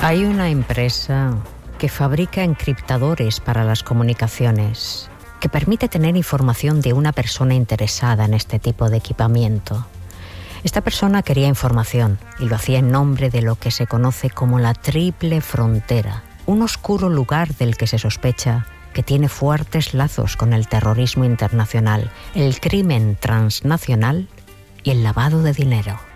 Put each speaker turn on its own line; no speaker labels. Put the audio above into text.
Hay una empresa que fabrica encriptadores para las comunicaciones, que permite tener información de una persona interesada en este tipo de equipamiento. Esta persona quería información y lo hacía en nombre de lo que se conoce como la Triple Frontera, un oscuro lugar del que se sospecha que tiene fuertes lazos con el terrorismo internacional, el crimen transnacional y el lavado de dinero.